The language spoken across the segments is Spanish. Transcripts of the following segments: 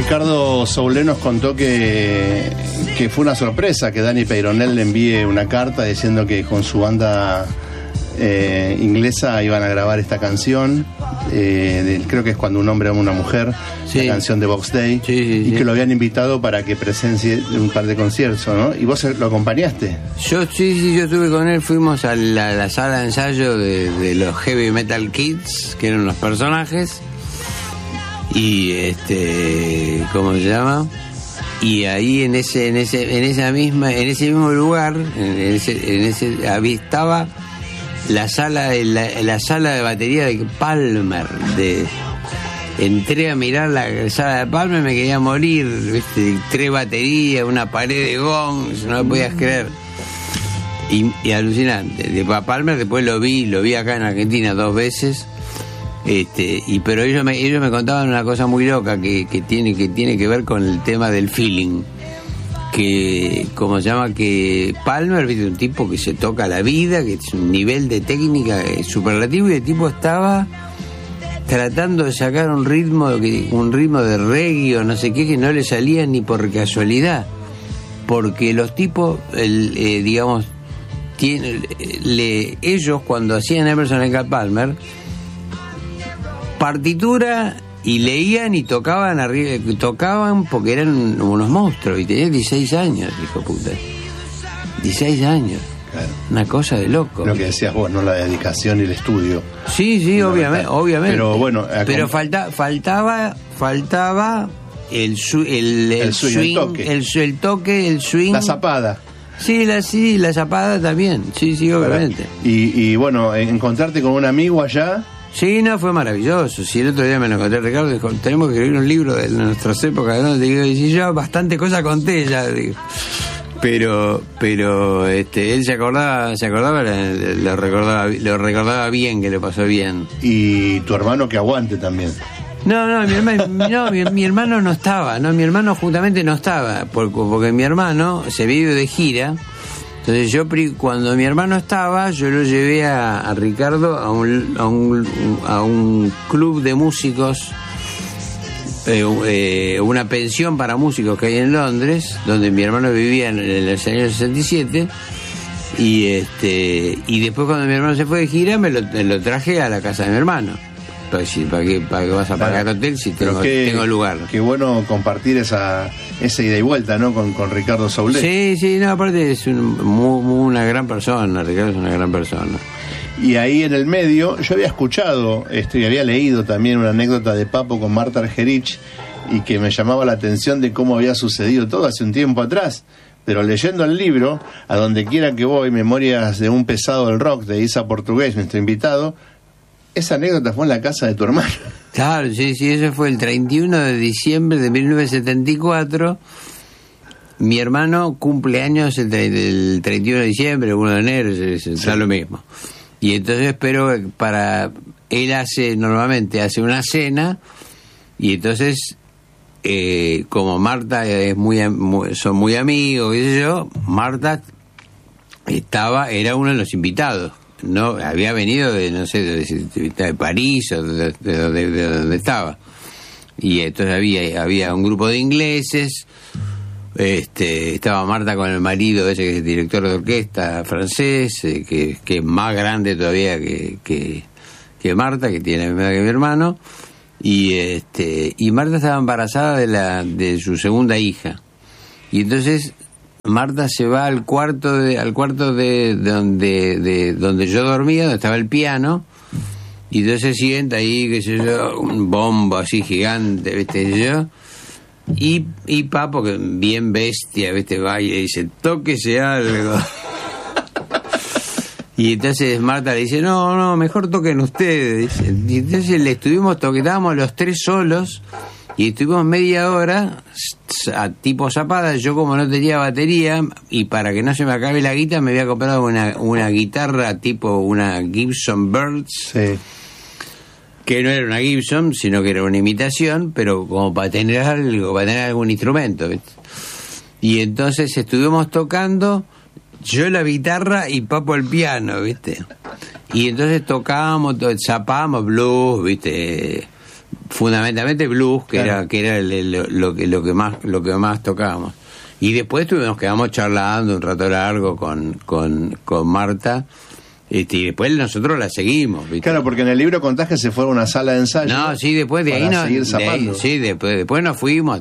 Ricardo Soule nos contó que fue una sorpresa que Dani Peyronel le envíe una carta diciendo que con su banda inglesa iban a grabar esta canción, creo que es Cuando un hombre ama a una mujer, sí, la canción de Box Day, sí, y que lo habían invitado para que presencie un par de conciertos, ¿no? ¿Y vos lo acompañaste? Yo estuve con él, fuimos a la sala de ensayo de los Heavy Metal Kids, que eran los personajes, y ¿cómo se llama? Y ahí en ese mismo lugar, estaba la sala de batería de Palmer. Entré a mirar la sala de Palmer, me quería morir, ¿viste? 3 baterías, una pared de gongs, no lo podías creer. Y alucinante. De Palmer después lo vi acá en Argentina 2 veces. Pero ellos me contaban una cosa muy loca que tiene que ver con el tema del feeling, que como se llama, que Palmer, ¿viste? Un tipo que se toca la vida, que es un nivel de técnica superlativo, y el tipo estaba tratando de sacar un ritmo de reggae o no sé qué, que no le salía ni por casualidad, porque los tipos digamos ellos cuando hacían Emerson Lake and Palmer, partitura, y leían y tocaban porque eran unos monstruos, y tenían 16 años, hijo puta. 16 años. Claro. Una cosa de loco. Lo que decías vos, ¿no? La dedicación y el estudio. Sí, obviamente. Pero bueno, pero faltaba el swing, el toque, el swing. La zapada. Sí, la zapada también. Sí, obviamente. Y bueno, encontrarte con un amigo allá. Sí, no, fue maravilloso. Si el otro día me lo encontré, Ricardo, dijo, tenemos que escribir un libro de nuestras épocas, ¿no? Digo, y yo bastante cosas conté ya, digo. Pero él se acordaba, lo recordaba bien, que le pasó bien. Y tu hermano que aguante también. No, mi hermano no estaba, mi hermano justamente no estaba, porque mi hermano se vive de gira. Entonces cuando mi hermano estaba, yo lo llevé a Ricardo a un club de músicos, una pensión para músicos que hay en Londres, donde mi hermano vivía en el año 67, y después cuando mi hermano se fue de gira me lo traje a la casa de mi hermano. ¿Para qué vas a pagar hotel si tengo lugar? Qué bueno compartir esa ida y vuelta, ¿no? Con Ricardo Soule. Sí, no, aparte es una gran persona. Ricardo es una gran persona. Y ahí en el medio, yo había escuchado y había leído también una anécdota de Papo con Marta Argerich, y que me llamaba la atención de cómo había sucedido todo hace un tiempo atrás. Pero leyendo el libro, A donde quiera que voy, Memorias de un pesado del rock, de Isa Portugués, nuestro invitado, esa anécdota fue en la casa de tu hermano. Claro, sí, eso fue el 31 de diciembre de 1974. Mi hermano cumple años el 31 de diciembre, el 1 de enero, es lo mismo. Y entonces él normalmente hace una cena, y entonces, como Marta son muy amigos, qué sé yo, Marta era uno de los invitados. No, había venido de París o de donde estaba, y entonces había un grupo de ingleses, estaba Marta con el marido ese que es el director de orquesta francés, que es más grande todavía que Marta, que tiene la misma edad que mi hermano, y Marta estaba embarazada de su segunda hija, y entonces Marta se va al cuarto de donde yo dormía, donde estaba el piano, y entonces se sienta ahí, qué sé yo, un bombo así gigante, ¿viste? Yo, y Papo, que bien bestia, ¿viste? Va y dice, tóquese algo. Y entonces Marta le dice, no, mejor toquen ustedes, dice. Y entonces estábamos los 3 solos, y estuvimos media hora a tipo zapada. Yo, como no tenía batería, y para que no se me acabe la guitarra, me había comprado una guitarra tipo una Gibson Birds, sí, que no era una Gibson, sino que era una imitación, pero como para tener algún instrumento, ¿viste? Y entonces estuvimos tocando, yo la guitarra y Papo el piano, ¿viste? Y entonces tocábamos, zapábamos blues, ¿viste? fundamentalmente blues, Claro. que era lo que más tocábamos. Y después nos quedamos charlando un rato largo con Marta, y después nosotros la seguimos, ¿viste? Claro, porque en el libro contás que se fue a una sala de ensayo. No, sí, después de ahí para no, seguir de ahí, zapando. sí, después nos fuimos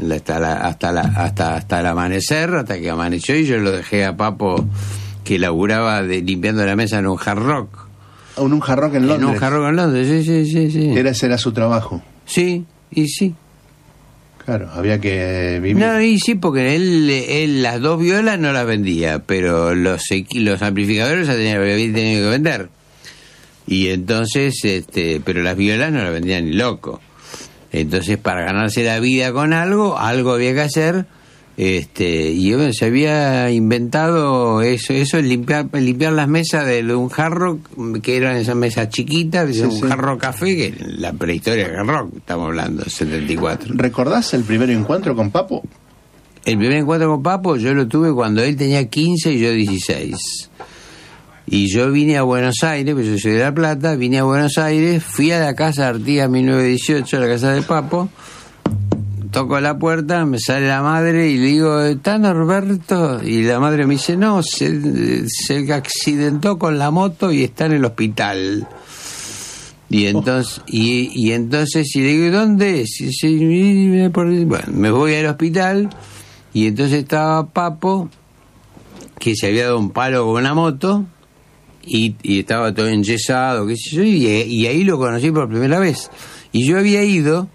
hasta el amanecer, hasta que amaneció, y yo lo dejé a Papo, que laburaba limpiando la mesa en un Hard Rock. En un Hard Rock en Londres. En un Hard Rock en Londres, sí. Ese era su trabajo. Sí, y sí. Claro, había que vivir. No, y sí, porque él las 2 violas no las vendía, pero los amplificadores había tenido que vender. Y entonces, pero las violas no las vendía ni loco. Entonces, para ganarse la vida con algo había que hacer. Y bueno, se había inventado eso, limpiar las mesas de un Hard Rock, que eran esas mesas chiquitas, Sí, un sí. Hard Rock Café, que la prehistoria del Hard Rock, estamos hablando, 74. ¿Recordás el primer encuentro con Papo? El primer encuentro con Papo yo lo tuve cuando él tenía 15 y yo 16. Y yo vine a Buenos Aires, pues yo soy de La Plata, vine a Buenos Aires, fui a la casa de Artigas 1918, a la casa de Papo, toco la puerta, me sale la madre y le digo, ¿está Norberto? Y la madre me dice, no, se accidentó con la moto y está en el hospital. Y entonces, y entonces, y le digo, ¿dónde es? Y dice, bueno, me voy al hospital, y entonces estaba Papo, que se había dado un palo con una moto, y estaba todo enyesado, qué sé yo, y ahí lo conocí por primera vez. Y yo había ido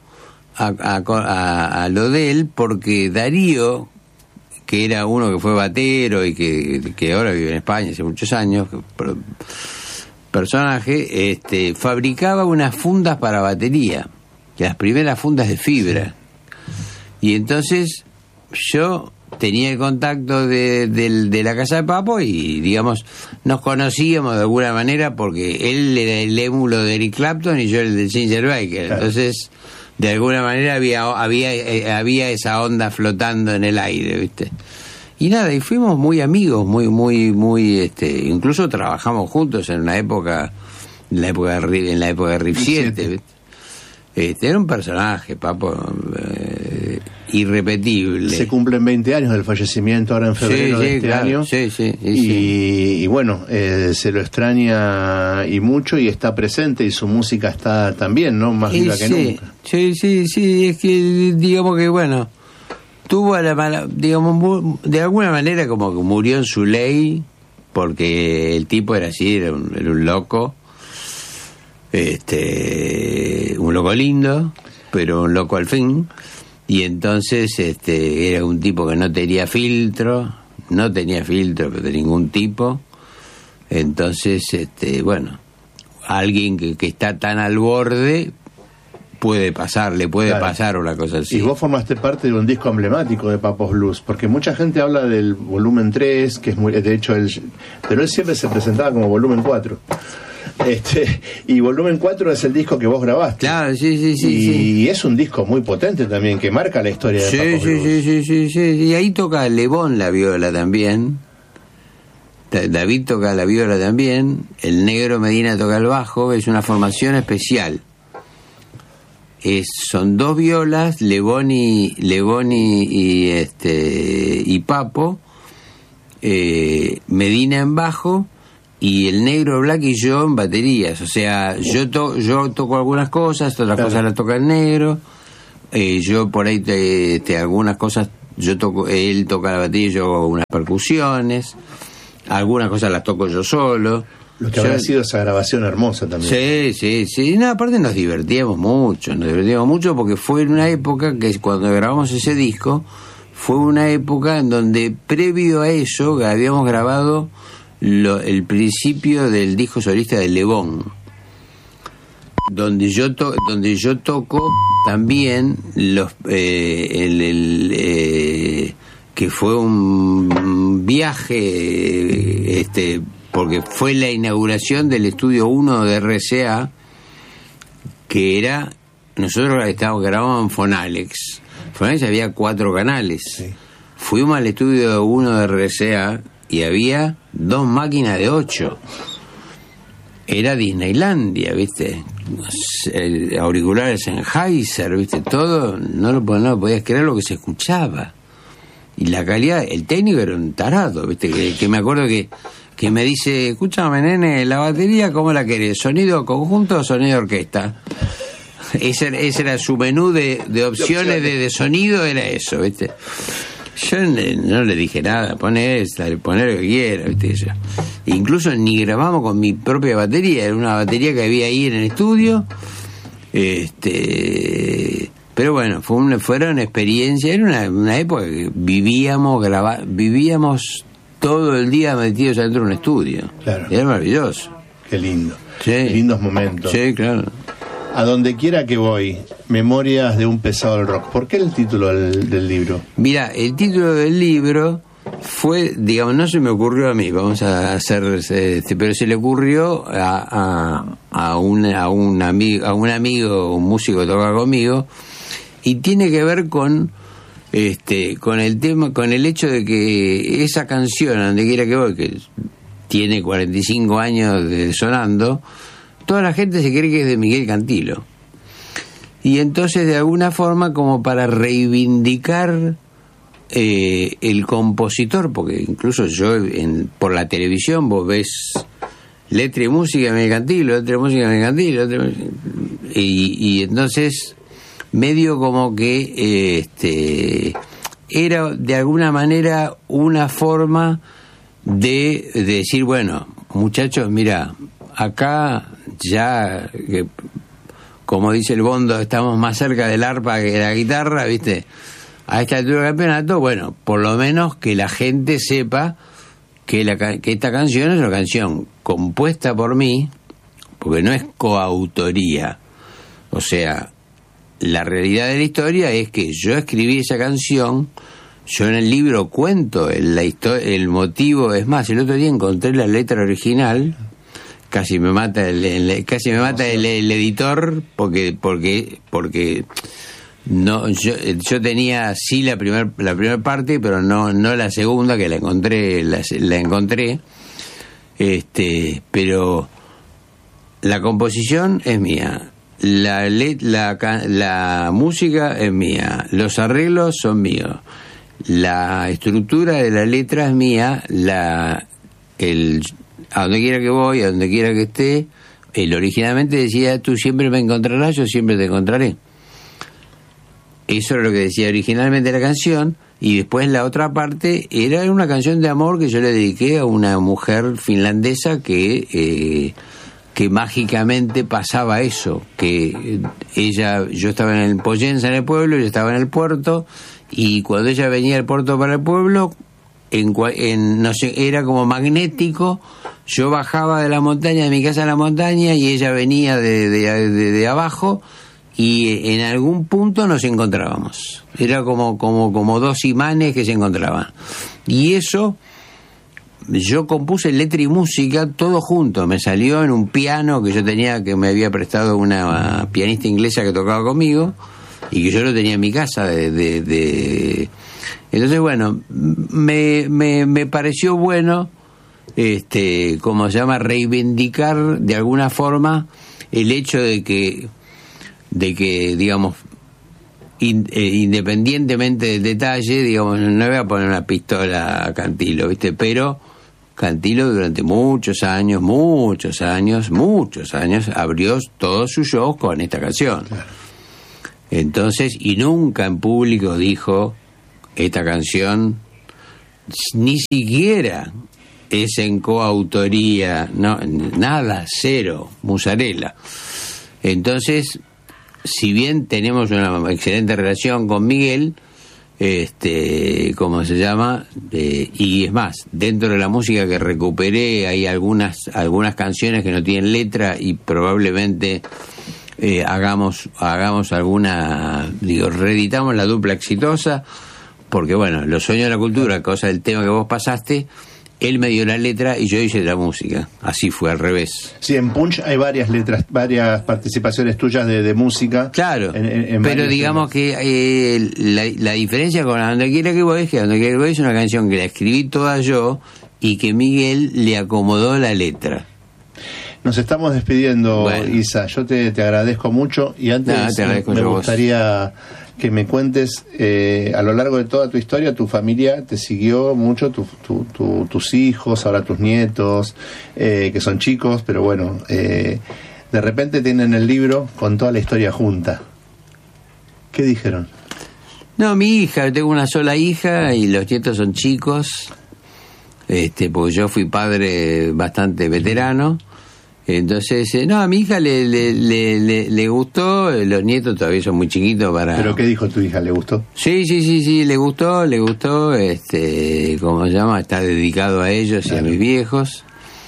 a lo de él porque Darío, que era uno que fue batero y que ahora vive en España hace muchos años, personaje, fabricaba unas fundas para batería, las primeras fundas de fibra. Y entonces yo tenía el contacto de la casa de Papo y, digamos, nos conocíamos de alguna manera porque él era el émulo de Eric Clapton y yo el de Ginger Baker. Claro. Entonces, de alguna manera había esa onda flotando en el aire, ¿viste? Y nada, y fuimos muy amigos, muy incluso trabajamos juntos en la época de Rip 7, ¿viste? Era un personaje, Papo, irrepetible. Se cumplen 20 años del fallecimiento ahora en febrero de este año. Y bueno, se lo extraña y mucho, y está presente, y su música está también, ¿no? Más viva que nunca. Sí, es que digamos que, bueno, tuvo a la mala, digamos, de alguna manera como que murió en su ley, porque el tipo era así, era un loco, un loco lindo, pero un loco al fin. Y entonces era un tipo que no tenía filtro, pero de ningún tipo. Entonces, bueno, alguien que está tan al borde le puede pasar una cosa así. Y vos formaste parte de un disco emblemático de Papos Blues, porque mucha gente habla del volumen 3, que es muy, de hecho, pero él siempre se presentaba como volumen 4. Y volumen 4 es el disco que vos grabaste. Claro, sí. Y es un disco muy potente también, que marca la historia de Papos Blues. Sí. Y ahí toca Lebón la viola también. David toca la viola también. El Negro Medina toca el bajo. Es una formación especial. Son 2 violas, Lebón y Papo, Medina en bajo, y el Negro Black y yo en baterías. O sea, yo toco algunas cosas, otras cosas las toca el Negro, yo por ahí algunas cosas yo toco, él toca la batería y yo hago unas percusiones, algunas cosas las toco yo solo. Lo que habrá sido esa grabación hermosa también. Sí. No, aparte nos divertíamos mucho porque fue en una época que cuando grabamos ese disco, fue una época en donde previo a eso habíamos grabado el principio del disco solista de Lebón, donde yo toco también que fue un viaje, porque fue la inauguración del estudio 1 de RCA, que era, nosotros grabábamos en Fonalex. Fonalex había 4 canales. Sí. Fuimos al estudio 1 de RCA y había 2 máquinas de 8. era Disneylandia, ¿viste? Auriculares Sennheiser, ¿viste? Todo, no lo podías creer lo que se escuchaba. Y la calidad, el técnico era un tarado, ¿viste? Que me acuerdo que me dice, escúchame, nene, la batería, ¿cómo la querés? ¿Sonido conjunto o sonido orquesta? Ese era su menú de opciones de sonido, era eso, ¿viste? Yo no le dije nada, poner lo que quiera, ¿viste? Yo. Incluso ni grabamos con mi propia batería, era una batería que había ahí en el estudio. Pero bueno, fueron experiencias, era una época que vivíamos todo el día metidos adentro de un estudio. Claro. Era maravilloso. Qué lindo. Sí. Qué lindos momentos. Sí, claro. A donde quiera que voy, Memorias de un pesado del rock. ¿Por qué el título del libro? Mira, el título del libro fue, digamos, no se me ocurrió a mí, vamos a hacer, pero se le ocurrió a un amigo, un músico que toca conmigo, y tiene que ver con el tema, con el hecho de que esa canción, a donde quiera que voy, que tiene 45 años de sonando, toda la gente se cree que es de Miguel Cantilo. Y entonces, de alguna forma, como para reivindicar el compositor, porque incluso yo por la televisión vos ves letra y música de Miguel Cantilo, letra y música de Miguel Cantilo, y entonces medio como que era de alguna manera una forma de decir, bueno, muchachos, mira, acá ya, como dice el Bondo, estamos más cerca del arpa que de la guitarra, ¿viste? A esta altura del campeonato, bueno, por lo menos que la gente sepa que esta canción es una canción compuesta por mí, porque no es coautoría. O sea, la realidad de la historia es que yo escribí esa canción, yo en el libro cuento el motivo, es más, el otro día encontré la letra original. Casi me mata el editor porque no, yo tenía sí la primera parte, pero no la segunda, que la encontré, pero la composición es mía, la música es mía, los arreglos son míos, la estructura de la letra es mía, a donde quiera que voy, a donde quiera que esté, él originalmente decía, tú siempre me encontrarás, yo siempre te encontraré. Eso era lo que decía originalmente la canción, y después la otra parte era una canción de amor que yo le dediqué a una mujer finlandesa que mágicamente pasaba eso, que yo estaba en el Poyensa, en el pueblo, yo estaba en el puerto, y cuando ella venía del puerto para el pueblo, no sé, era como magnético. Yo bajaba de la montaña, de mi casa a la montaña, y ella venía de abajo, y en algún punto nos encontrábamos. Era como dos imanes que se encontraban. Y eso, yo compuse letra y música todo junto. Me salió en un piano que yo tenía, que me había prestado una pianista inglesa que tocaba conmigo, y que yo lo tenía en mi casa Entonces, bueno, me pareció bueno, como se llama, reivindicar de alguna forma el hecho de que digamos, independientemente del detalle, digamos, no voy a poner una pistola a Cantilo, ¿viste? Pero Cantilo durante muchos años abrió todos sus shows con esta canción. Entonces, y nunca en público dijo, esta canción ni siquiera es en coautoría, no, nada, cero, musarela. Entonces, si bien tenemos una excelente relación con Miguel, ¿cómo se llama? Y es más, dentro de la música que recuperé hay algunas canciones que no tienen letra, y probablemente hagamos alguna, reeditamos la dupla exitosa, porque bueno, Los Sueños de la Cultura, cosa del tema que vos pasaste, él me dio la letra y yo hice la música. Así fue, al revés. Sí, en Punch hay varias letras, varias participaciones tuyas de música. Claro, pero digamos que la diferencia con A Donde Quiera que Voy es que A Donde Quiera que Voy es una canción que la escribí toda yo y que Miguel le acomodó la letra. Nos estamos despidiendo, Bueno. Isa. Yo te agradezco mucho y antes te agradezco me yo a vos. gustaría que me cuentes, a lo largo de toda tu historia, tu familia te siguió mucho, tus hijos, ahora tus nietos, que son chicos, pero bueno, de repente tienen el libro con toda la historia junta. ¿Qué dijeron? No, mi hija, tengo una sola hija y los nietos son chicos, porque yo fui padre bastante veterano. Entonces, no, a mi hija le gustó, los nietos todavía son muy chiquitos para... ¿Pero qué dijo tu hija? ¿Le gustó? Sí, le gustó, ¿cómo se llama? Está dedicado a ellos y a mis viejos,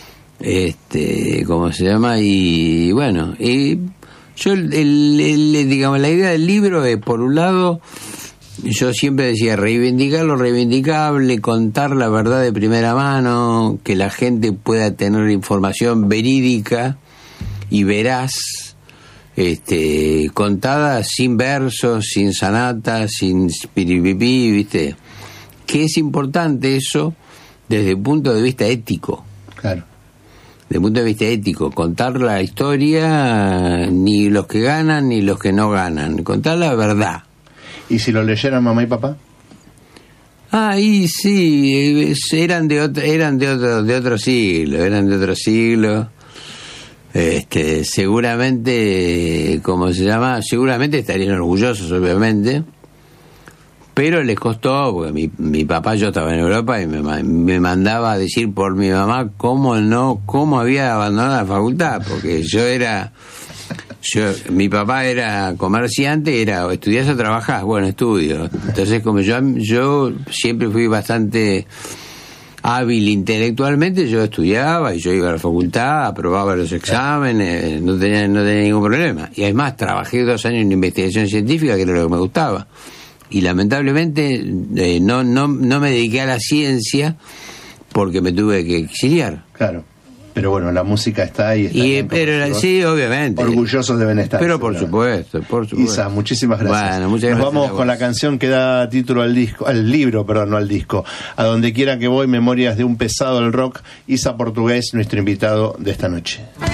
¿cómo se llama? Y bueno, yo, digamos, la idea del libro es, por un lado, yo siempre decía reivindicar lo reivindicable, contar la verdad de primera mano, que la gente pueda tener información verídica y veraz, contada sin versos, sin sanatas, sin piripipí, ¿viste? Que es importante eso desde el punto de vista ético. Claro. Desde el punto de vista ético, contar la historia, ni los que ganan ni los que no ganan, contar la verdad. ¿Y si lo leyeran mamá y papá? Y sí, eran de otro siglo. Seguramente, ¿cómo se llama? Seguramente estarían orgullosos, obviamente, pero les costó, porque mi papá, yo estaba en Europa y me mandaba a decir por mi mamá cómo había abandonado la facultad, porque mi papá era comerciante, era o estudiás o trabajás. Bueno, estudio. Entonces, como yo siempre fui bastante hábil intelectualmente, yo estudiaba y yo iba a la facultad, aprobaba los exámenes, no tenía ningún problema. Y además trabajé 2 años en investigación científica, que era lo que me gustaba. Y lamentablemente no me dediqué a la ciencia porque me tuve que exiliar. Claro. Pero bueno, la música está ahí. Sí, obviamente. Orgullosos deben estar. Pero por supuesto. Isa, muchísimas gracias. Bueno, muchas gracias. Nos vamos con la canción que da título al libro, no al disco. A donde quiera que voy, Memorias de un pesado del rock. Isa Portugués, nuestro invitado de esta noche.